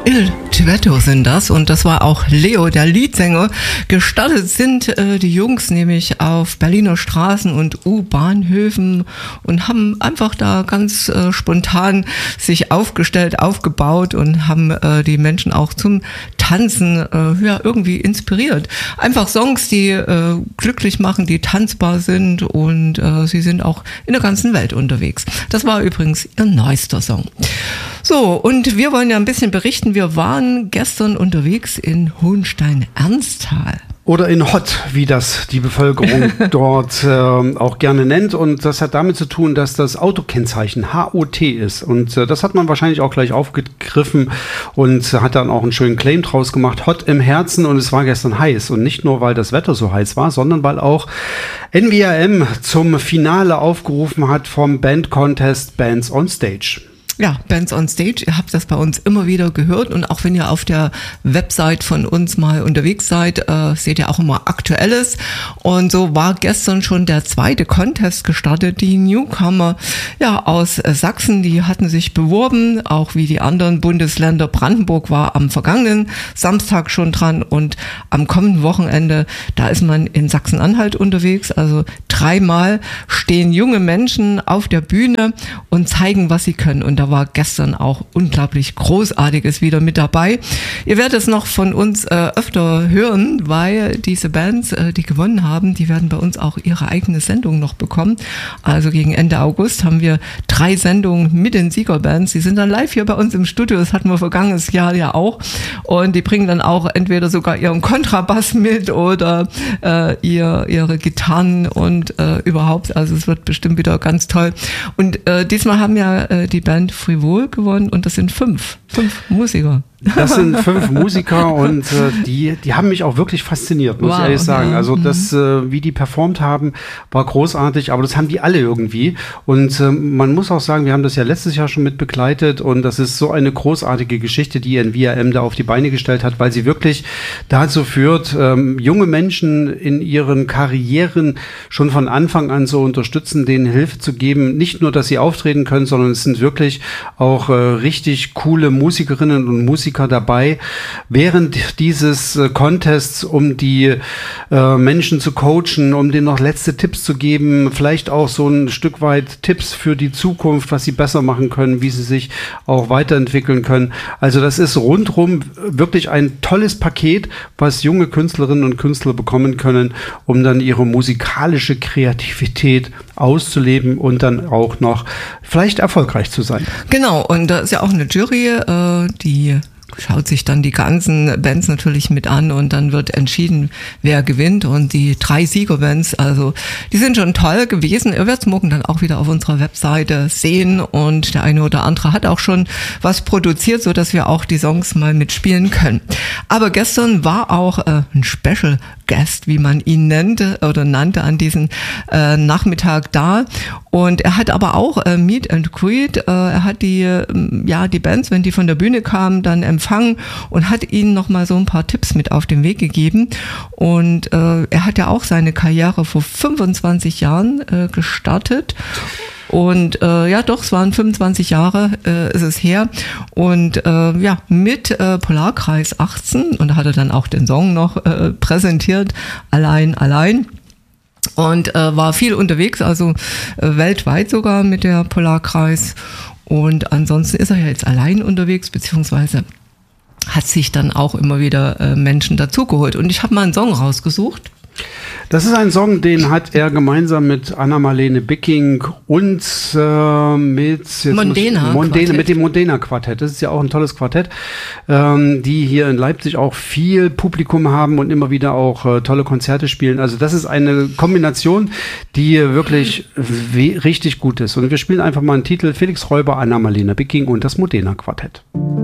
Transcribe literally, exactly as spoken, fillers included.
Il Duetto sind das und das war auch Leo, der Leadsänger. Gestartet sind äh, die Jungs nämlich auf Berliner Straßen und U-Bahnhöfen und haben einfach da ganz äh, spontan sich aufgestellt, aufgebaut und haben äh, die Menschen auch zum Tanzen äh, ja, irgendwie inspiriert. Einfach Songs, die äh, glücklich machen, die tanzbar sind und äh, sie sind auch in der ganzen Welt unterwegs. Das war übrigens ihr neuester Song. So, und wir wollen ja ein bisschen berichten. Wir waren gestern unterwegs in Hohenstein-Ernsthal. Oder in Hott, wie das die Bevölkerung dort äh, auch gerne nennt. Und das hat damit zu tun, dass das Autokennzeichen H O T ist. Und äh, das hat man wahrscheinlich auch gleich aufgegriffen und hat dann auch einen schönen Claim draus gemacht. Hott im Herzen, und es war gestern heiß. Und nicht nur, weil das Wetter so heiß war, sondern weil auch N W R M zum Finale aufgerufen hat vom Band Contest Bands on Stage. Ja, Bands on Stage, ihr habt das bei uns immer wieder gehört und auch wenn ihr auf der Website von uns mal unterwegs seid, äh, seht ihr auch immer Aktuelles. Und so war gestern schon der zweite Contest gestartet. Die Newcomer ja, aus äh, Sachsen, die hatten sich beworben, auch wie die anderen Bundesländer. Brandenburg war am vergangenen Samstag schon dran und am kommenden Wochenende, da ist man in Sachsen-Anhalt unterwegs. Also dreimal stehen junge Menschen auf der Bühne und zeigen, was sie können. Und da war gestern auch unglaublich Großartiges wieder mit dabei. Ihr werdet es noch von uns äh, öfter hören, weil diese Bands, äh, die gewonnen haben, die werden bei uns auch ihre eigene Sendung noch bekommen. Also gegen Ende August haben wir drei Sendungen mit den Siegerbands. Die sind dann live hier bei uns im Studio. Das hatten wir vergangenes Jahr ja auch. Und die bringen dann auch entweder sogar ihren Kontrabass mit oder äh, ihr, ihre Gitarren und äh, überhaupt. Also es wird bestimmt wieder ganz toll. Und äh, diesmal haben ja äh, die Band Frivol gewonnen und das sind fünf, fünf Musiker. Das sind fünf Musiker und äh, die, die haben mich auch wirklich fasziniert, muss wow, ich ehrlich sagen. Ja. Also das, äh, wie die performt haben, war großartig, aber das haben die alle irgendwie. Und äh, man muss auch sagen, wir haben das ja letztes Jahr schon mit begleitet und das ist so eine großartige Geschichte, die N W R M da auf die Beine gestellt hat, weil sie wirklich dazu führt, ähm, junge Menschen in ihren Karrieren schon von Anfang an so unterstützen, denen Hilfe zu geben. Nicht nur, dass sie auftreten können, sondern es sind wirklich auch äh, richtig coole Musikerinnen und Musiker dabei, während dieses äh, Contests, um die äh, Menschen zu coachen, um denen noch letzte Tipps zu geben, vielleicht auch so ein Stück weit Tipps für die Zukunft, was sie besser machen können, wie sie sich auch weiterentwickeln können. Also das ist rundrum wirklich ein tolles Paket, was junge Künstlerinnen und Künstler bekommen können, um dann ihre musikalische Kreativität auszuleben und dann auch noch vielleicht erfolgreich zu sein. Genau, und da ist ja auch eine Jury, äh, die schaut sich dann die ganzen Bands natürlich mit an und dann wird entschieden, wer gewinnt. Und die drei Siegerbands, also die sind schon toll gewesen. Ihr werdet es morgen dann auch wieder auf unserer Webseite sehen und der eine oder andere hat auch schon was produziert, so dass wir auch die Songs mal mitspielen können. Aber gestern war auch äh, ein Special Guest, wie man ihn nannte oder nannte, an diesem äh, Nachmittag da. Und er hat aber auch äh, Meet and Greet, äh, er hat die, äh, ja, die Bands, wenn die von der Bühne kamen, dann empfangen und hat ihnen nochmal so ein paar Tipps mit auf den Weg gegeben. Und äh, er hat ja auch seine Karriere vor fünfundzwanzig Jahren äh, gestartet. Und äh, ja, doch, es waren fünfundzwanzig Jahre äh, ist es her. Und äh, ja, mit äh, Polarkreis achtzehn, und da hat er dann auch den Song noch äh, präsentiert, Allein, allein. Und äh, war viel unterwegs, also äh, weltweit sogar mit der Polarkreis. Und ansonsten ist er ja jetzt allein unterwegs, beziehungsweise hat sich dann auch immer wieder äh, Menschen dazugeholt. Und ich habe mal einen Song rausgesucht. Das ist ein Song, den hat er gemeinsam mit Anna-Marlene Bicking und äh, mit Mondena, Mondena, mit dem Mondena Quartett. Das ist ja auch ein tolles Quartett, ähm, die hier in Leipzig auch viel Publikum haben und immer wieder auch äh, tolle Konzerte spielen. Also das ist eine Kombination, die wirklich we- richtig gut ist. Und wir spielen einfach mal einen Titel: Felix Räuber, Anna-Marlene Bicking und das Mondena Quartett.